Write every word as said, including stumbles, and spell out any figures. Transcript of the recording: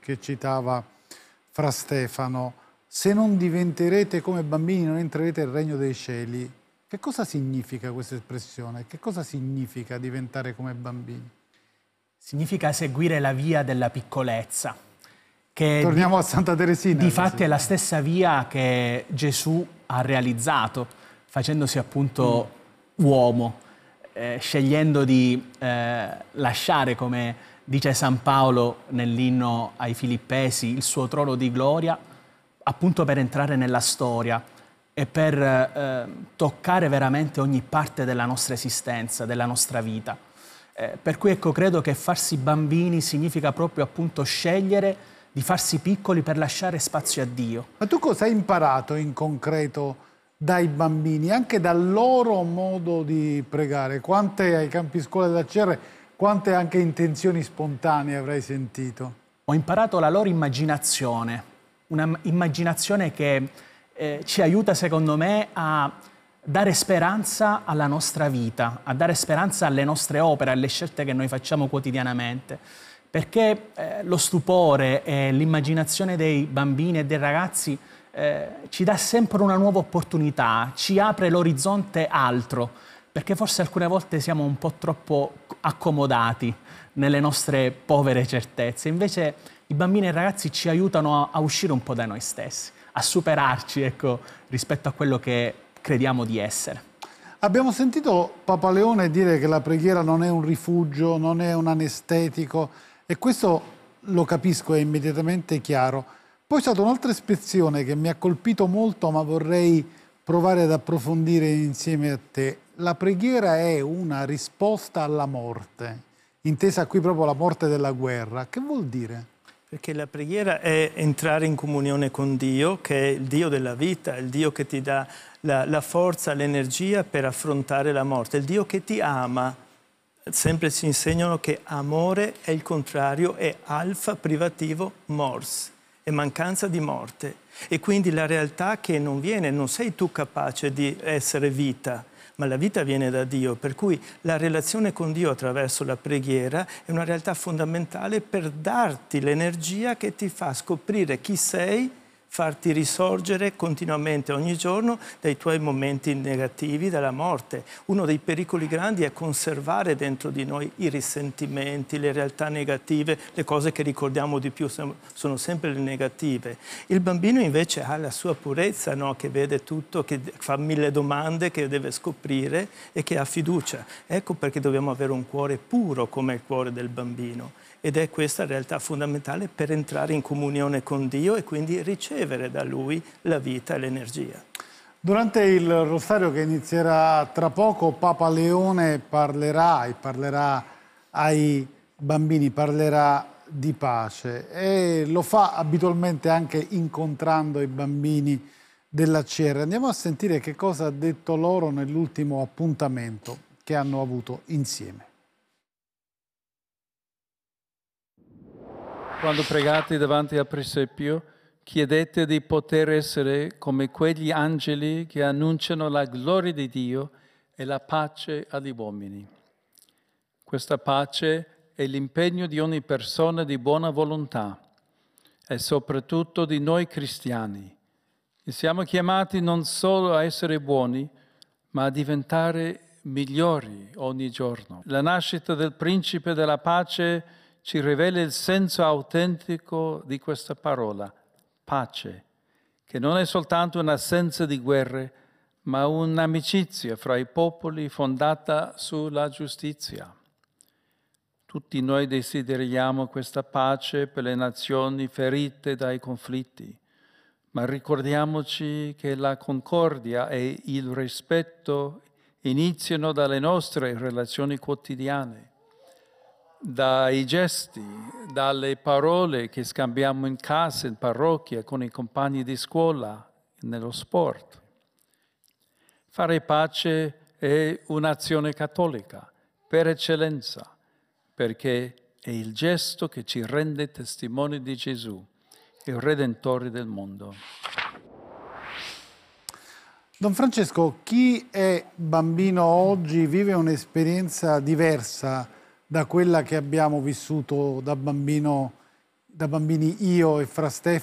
che citava Fra Stefano. Se non diventerete come bambini non entrerete nel regno dei cieli. Che cosa significa questa espressione? Che cosa significa diventare come bambini? Significa seguire la via della piccolezza. Che Torniamo di, a Santa Teresina. Difatti è la stessa via che Gesù ha realizzato, facendosi appunto mm. uomo, eh, scegliendo di eh, lasciare, come dice San Paolo nell'inno ai Filippesi, il suo trono di gloria, appunto per entrare nella storia e per eh, toccare veramente ogni parte della nostra esistenza, della nostra vita. Eh, per cui ecco, credo che farsi bambini significa proprio appunto scegliere di farsi piccoli per lasciare spazio a Dio. Ma tu cosa hai imparato in concreto dai bambini, anche dal loro modo di pregare? Quante ai campi scuola della C R, quante anche intenzioni spontanee avrai sentito? Ho imparato la loro immaginazione, una immaginazione che eh, ci aiuta secondo me a dare speranza alla nostra vita, a dare speranza alle nostre opere, alle scelte che noi facciamo quotidianamente. Perché eh, lo stupore e l'immaginazione dei bambini e dei ragazzi eh, ci dà sempre una nuova opportunità, ci apre l'orizzonte altro, perché forse alcune volte siamo un po' troppo accomodati nelle nostre povere certezze. Invece i bambini e i ragazzi ci aiutano a, a uscire un po' da noi stessi, a superarci, ecco, rispetto a quello che crediamo di essere. Abbiamo sentito Papa Leone dire che la preghiera non è un rifugio, non è un anestetico, e questo lo capisco, è immediatamente chiaro. Poi c'è stata un'altra espressione che mi ha colpito molto, ma vorrei provare ad approfondire insieme a te. La preghiera è una risposta alla morte, intesa qui proprio la morte della guerra. Che vuol dire? Perché la preghiera è entrare in comunione con Dio, che è il Dio della vita, il Dio che ti dà la, la forza, l'energia per affrontare la morte, il Dio che ti ama. Sempre ci insegnano che amore è il contrario, è alfa privativo mors, è mancanza di morte. E quindi la realtà che non viene, non sei tu capace di essere vita, ma la vita viene da Dio, per cui la relazione con Dio attraverso la preghiera è una realtà fondamentale per darti l'energia che ti fa scoprire chi sei, farti risorgere continuamente ogni giorno dai tuoi momenti negativi, dalla morte. Uno dei pericoli grandi è conservare dentro di noi i risentimenti, le realtà negative, le cose che ricordiamo di più sono sempre le negative. Il bambino invece ha la sua purezza, no? Che vede tutto, che fa mille domande, che deve scoprire e che ha fiducia. Ecco perché dobbiamo avere un cuore puro come il cuore del bambino. Ed è questa realtà fondamentale per entrare in comunione con Dio e quindi ricevere da Lui la vita e l'energia. Durante il rosario che inizierà tra poco, Papa Leone parlerà e parlerà ai bambini, parlerà di pace e lo fa abitualmente anche incontrando i bambini della C R. Andiamo a sentire che cosa ha detto loro nell'ultimo appuntamento che hanno avuto insieme. Quando pregate davanti al presepio, chiedete di poter essere come quegli angeli che annunciano la gloria di Dio e la pace agli uomini. Questa pace è l'impegno di ogni persona di buona volontà e soprattutto di noi cristiani. E siamo chiamati non solo a essere buoni, ma a diventare migliori ogni giorno. La nascita del Principe della Pace ci rivela il senso autentico di questa parola, pace, che non è soltanto un'assenza di guerre, ma un'amicizia fra i popoli fondata sulla giustizia. Tutti noi desideriamo questa pace per le nazioni ferite dai conflitti, ma ricordiamoci che la concordia e il rispetto iniziano dalle nostre relazioni quotidiane, dai gesti, dalle parole che scambiamo in casa, in parrocchia, con i compagni di scuola, nello sport. Fare pace è un'azione cattolica per eccellenza, perché è il gesto che ci rende testimoni di Gesù, il Redentore del mondo. Don Francesco, chi è bambino oggi vive un'esperienza diversa da quella che abbiamo vissuto da bambino da bambini io e Fra Stefano